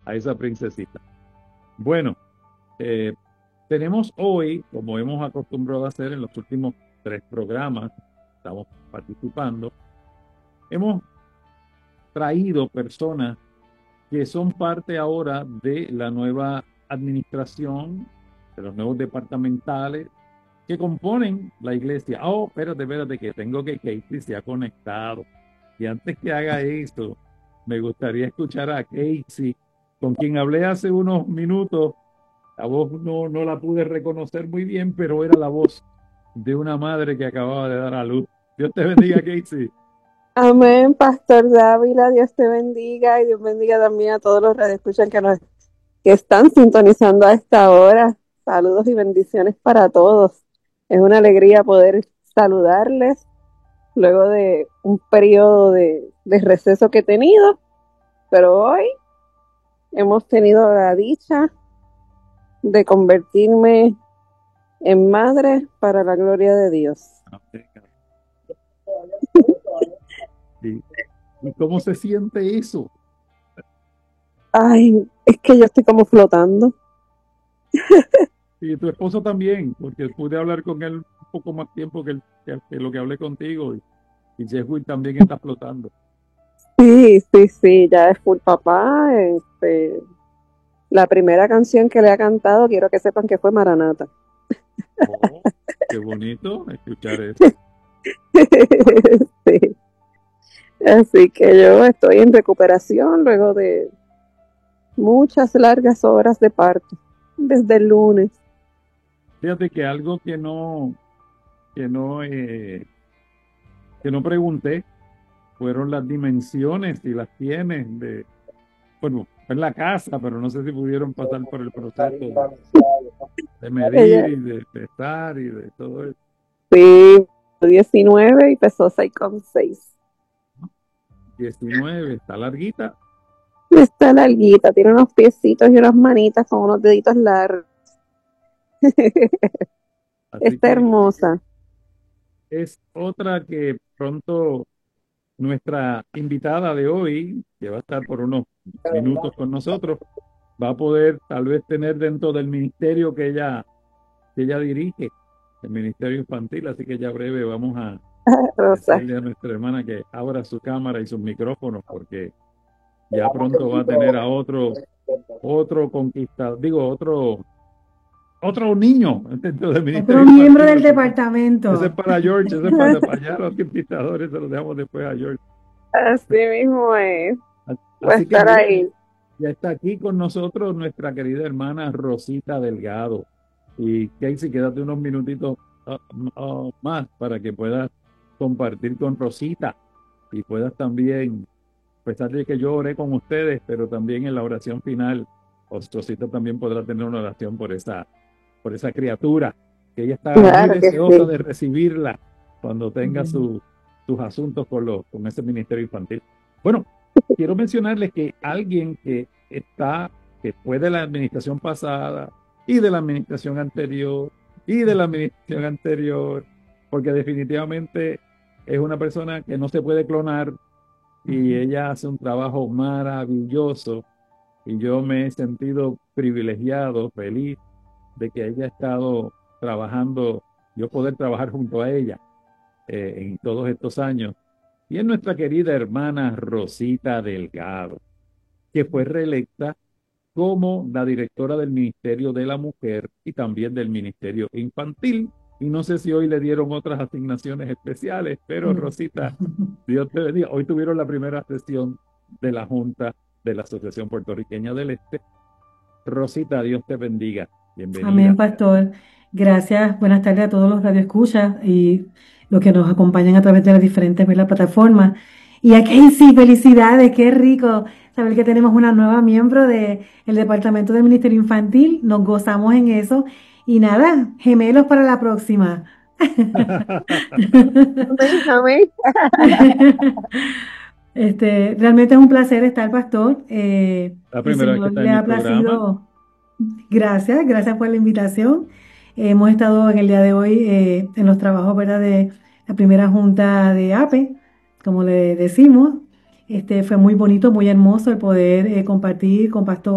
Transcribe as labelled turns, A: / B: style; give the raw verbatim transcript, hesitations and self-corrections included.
A: a esa princesita. Bueno, eh, tenemos hoy, como hemos acostumbrado a hacer en los últimos tres programas, estamos participando, hemos traído personas que son parte ahora de la nueva administración, de los nuevos departamentales que componen la iglesia. Oh, espérate, espérate, que tengo que Casey se ha conectado. Y antes que haga eso, me gustaría escuchar a Casey, con quien hablé hace unos minutos. La voz no, no la pude reconocer muy bien, pero era la voz de una madre que acababa de dar a luz. Dios te bendiga, Casey.
B: Amén, Pastor Dávila, Dios te bendiga y Dios bendiga también a todos los radioescuchas que nos que están sintonizando a esta hora. Saludos y bendiciones para todos. Es una alegría poder saludarles luego de un periodo de, de receso que he tenido, pero hoy hemos tenido la dicha de convertirme en madre para la gloria de Dios.
A: ¿Y, y cómo se siente eso?
B: Ay, es que yo estoy como flotando.
A: Y tu esposo también, porque pude hablar con él un poco más tiempo que, el- que- que lo que hablé contigo. Y, y Jeffrey también está flotando.
B: Sí, sí, sí, ya es full papá. Este, la primera canción que le ha cantado, quiero que sepan que fue Maranata.
A: Oh, qué bonito escuchar eso.
B: Sí. Así que yo estoy en recuperación luego de muchas largas horas de parto, desde el lunes.
A: Fíjate que algo que no, que no, eh, que no pregunté fueron las dimensiones, si las tienen, de, bueno, en la casa, pero no sé si pudieron pasar por el proceso de, de medir
B: Ella,
A: y de pesar y de todo eso.
B: sí, diecinueve y pesó seis coma seis.
A: Diecinueve, está larguita,
B: Está larguita, tiene unos piecitos y unas manitas con unos deditos largos.
A: así
B: Está
A: que
B: hermosa.
A: es otra que pronto nuestra invitada de hoy, que va a estar por unos minutos con nosotros, va a poder tal vez tener dentro del ministerio que ella, que ella dirige, el Ministerio Infantil, así que ya breve vamos a
B: Rosa.
A: decirle a nuestra hermana que abra su cámara y sus micrófonos, porque ya pronto va a tener a otro, otro conquistador, digo, otro, otro niño dentro del
B: Otro
A: Ministerio
B: miembro
A: Infantil,
B: del
A: así que ese es
B: departamento.
A: para George, ese es para, para allá, los conquistadores se los dejamos después a George.
B: Así mismo es. Va a
A: Así que
B: estar
A: mira,
B: ahí.
A: ya está aquí con nosotros nuestra querida hermana Rosita Delgado. Y Casey, quédate unos minutitos ah, ah, más para que puedas compartir con Rosita y puedas también, a pesar de que yo oré con ustedes, pero también en la oración final, os- Rosita también podrá tener una oración por esa, por esa criatura, que ella está muy
B: Claro que
A: deseosa
B: sí.
A: de recibirla cuando tenga su- sus asuntos con, los, con ese ministerio infantil. Bueno, quiero mencionarles que alguien que está, que fue de la administración pasada y de la administración anterior y de la administración anterior, porque definitivamente es una persona que no se puede clonar y ella hace un trabajo maravilloso y yo me he sentido privilegiado, feliz de que ella ha estado trabajando, yo poder trabajar junto a ella eh, en todos estos años. Y es nuestra querida hermana Rosita Delgado, que fue reelecta como la directora del Ministerio de la Mujer y también del Ministerio Infantil. Y no sé si hoy le dieron otras asignaciones especiales, pero Rosita, Dios te bendiga. Hoy tuvieron la primera sesión de la Junta de la Asociación Puertorriqueña del Este. Rosita, Dios te bendiga.
C: Amén,
A: Bienvenida.
C: pastor. Gracias. Buenas tardes a todos los radioescuchas y los que nos acompañan a través de las diferentes, ¿verdad?, plataformas. Y a Casey, felicidades, qué rico saber que tenemos una nueva miembro del Departamento del Ministerio Infantil. Nos gozamos en eso. Y nada, gemelos para la próxima.
B: Amén, amén.
C: Este, realmente es un placer estar, pastor. Eh,
A: La
C: el
A: primera vez que
C: Señor
A: está en
C: le
A: mi
C: ha
A: programa.
C: placido. Gracias, gracias por la invitación. Eh, hemos estado en el día de hoy eh, en los trabajos, ¿verdad?, de la primera junta de A P E, como le decimos. Este, fue muy bonito, muy hermoso el poder eh, compartir con Pastor